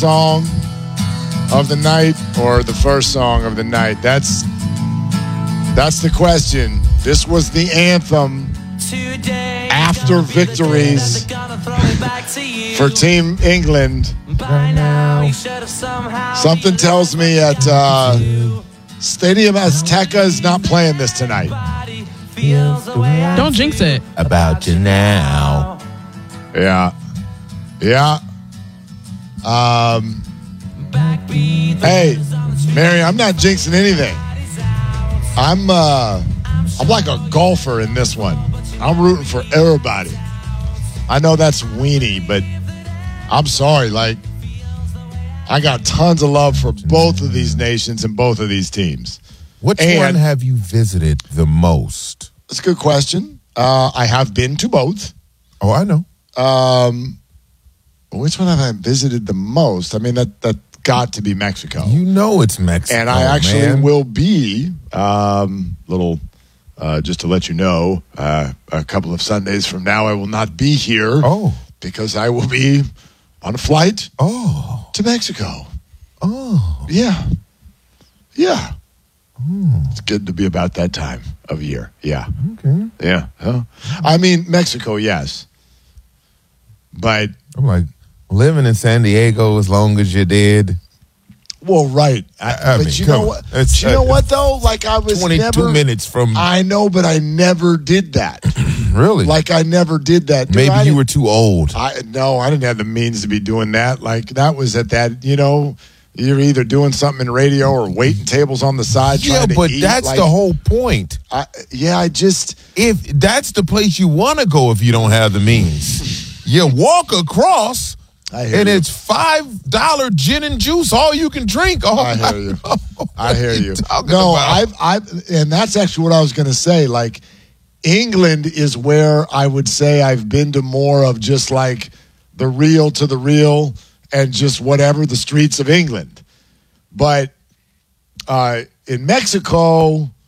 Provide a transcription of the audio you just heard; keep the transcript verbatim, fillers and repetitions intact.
song of the night or the first song of the night? That's that's the question. This was the anthem after victories for Team England. Something tells me at uh, Stadium Azteca is not playing this tonight. Don't jinx it. About you now. Yeah. Yeah. Um. Hey, Mary, I'm not jinxing anything. I'm uh, I'm like a golfer in this one. I'm rooting for everybody. I know that's weenie, but I'm sorry. Like, I got tons of love for both of these nations and both of these teams. Which and, one have you visited the most? That's a good question. Uh, I have been to both. Oh, I know. Um, which one have I visited the most? I mean, that that got to be Mexico. You know it's Mexico, and I actually man. will be um, little. Uh, just to let you know, uh, a couple of Sundays from now, I will not be here. Oh, because I will be on a flight. Oh, to Mexico. Oh, yeah, yeah. Oh. It's good to be about that time of year. Yeah. Okay. Yeah. Huh? I mean, Mexico, yes. But I'm like, living in San Diego as long as you did. Well, right. I, I but mean, you know on. what? It's, you know uh, what, though? Like, I was twenty-two never, minutes from. I know, but I never did that. Really? Like, I never did that. Dude, Maybe I you were too old. I No, I didn't have the means to be doing that. Like, that was at that, you know, you're either doing something in radio or waiting tables on the side Yeah, trying to but eat. that's like, the whole point. I, yeah, I just... If that's the place you want to go if you don't have the means. You walk across... I hear and you. it's five dollar gin and juice, all you can drink. Oh, I hear you. I hear you. you No, about? I've, I've, and that's actually what I was going to say. Like, England is where I would say I've been to more of just like the real to the real and just whatever the streets of England. But uh, in Mexico,